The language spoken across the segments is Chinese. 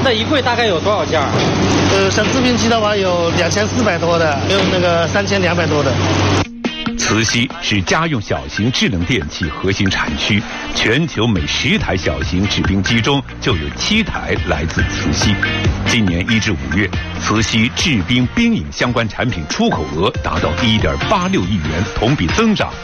那一柜大概有多少件？ 像制冰机的话有2400多的，有那个3200多的。 慈溪是家用小型智能电器核心产区，全球每10台小型制冰机中就有7台来自慈溪。今年1至5月，慈溪制冰冰饮相关产品出口额达到1.86亿元，同比增长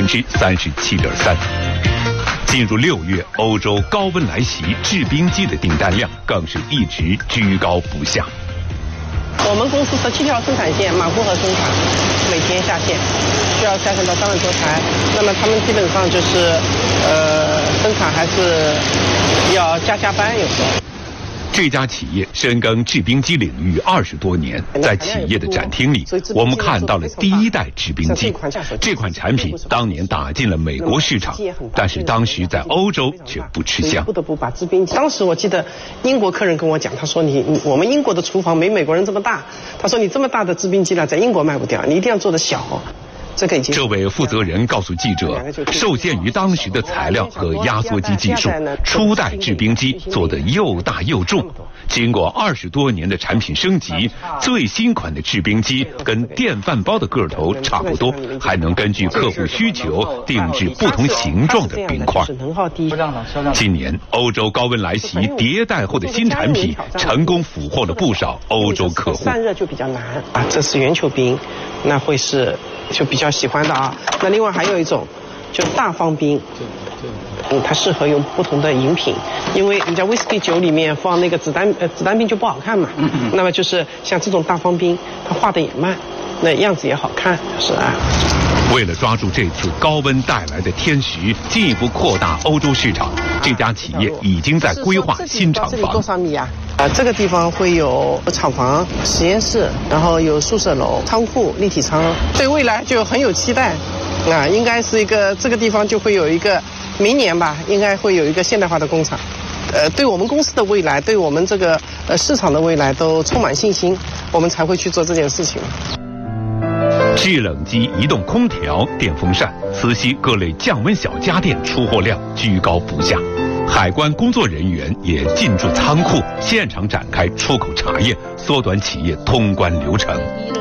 37.3%。进入6月，欧洲高温来袭，制冰机的订单量更是一直居高不下。 我们公司17条生产线马虎和生产，每天下线，需要下线到3万多台。那么他们基本上就是生产还是要加班，有时候。 这家企业深耕制冰机领域20多年，在企业的展厅里，我们看到了第1代制冰机。这款产品当年打进了美国市场，但是当时在欧洲却不吃香。 不得不把制冰机。当时我记得英国客人跟我讲，他说我们英国的厨房没美国人这么大，他说你这么大的制冰机呢，在英国卖不掉，你一定要做得小。 这位负责人告诉记者，受限于当时的材料和压缩机技术，初代制冰机做得又大又重。经过20多年的产品升级，最新款的制冰机跟电饭煲的个头差不多，还能根据客户需求定制不同形状的冰块。今年欧洲高温来袭，迭代后的新产品成功俘获了不少欧洲客户。 散热就比较难啊，这是圆球冰，那会是就比较喜欢的啊。那另外还有一种就大方冰，它适合用不同的饮品，因为人家威士忌酒里面放那个子弹冰就不好看嘛。那么就是像这种大方冰，它化的也慢，那样子也好看，是啊。 为了抓住这次高温带来的天时，进一步扩大欧洲市场，这家企业已经在规划新厂房。 这里多少米啊？这个地方会有厂房、实验室，然后有宿舍楼、仓库、立体仓，对未来就很有期待。应该是这个地方就会有一个明年吧，应该会有一个现代化的工厂。对我们公司的未来，对我们这个市场的未来都充满信心，我们才会去做这件事情。 制冷机、移动空调、电风扇，慈溪各类降温小家电出货量居高不下。海关工作人员也进驻仓库，现场展开出口查验，缩短企业通关流程。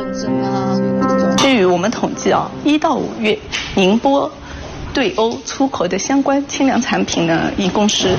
据我们统计1到5月，宁波对欧出口的相关清凉产品呢，一共是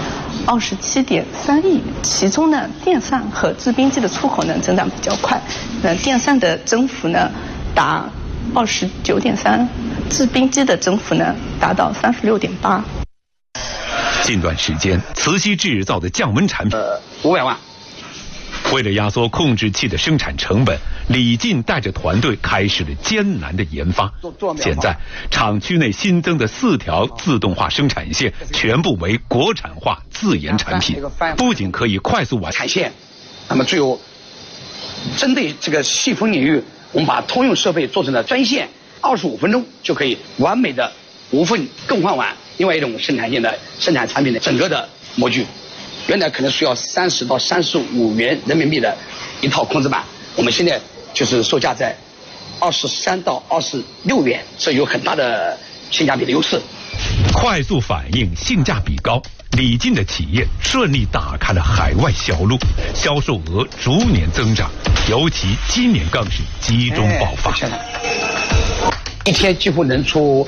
27.3亿元，其中呢，电扇和制冰机的出口呢增长比较快，电扇的增幅呢达29.3%，制冰机的增幅呢达到36.8%。 近段时间，慈溪制造的降温产品 500万。 为了压缩控制器的生产成本，李进带着团队开始了艰难的研发。现在，厂区内新增的4条自动化生产线全部为国产化自研产品，不仅可以快速完产线，那么只有针对这个细分领域，我们把通用设备做成了专线，25分钟就可以完美的无缝更换完另外一种生产线的生产产品的整个的模具。原来可能需要30到35元人民币的一套控制板，我们现在就是售价在23到26元，这有很大的性价比的优势。 快速反应，性价比高，李进的企业顺利打开了海外销路，销售额逐年增长，尤其今年更是集中爆发。 一天几乎能出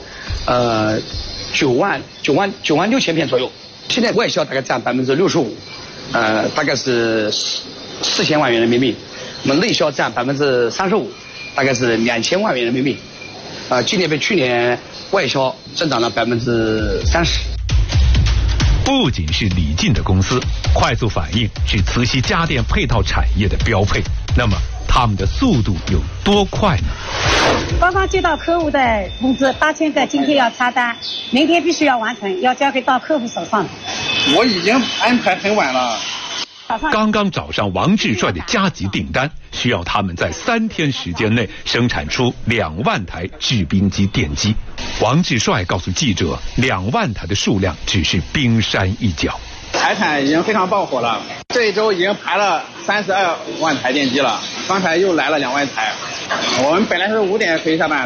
9万6千片左右。现在外销大概占65%，大概是4000万元人民币。我们内销占35%，大概是2000万元人民币。今年比去年外销增长了30%。 不仅是李进的公司，快速反应是慈溪家电配套产业的标配。那么他们的速度有多快呢？ 刚刚接到客户的通知，8000个今天要插单，明天必须要完成，要交给到客户手上。 我已经安排很晚了。 刚刚找上王志帅的加急订单，需要他们在3天时间内生产出2万台制冰机电机。王志帅告诉记者，2万台的数量只是冰山一角。 财产已经非常爆火了，这一周已经排了32万台电机了，刚才又来了2万台。我们本来是5点可以下班。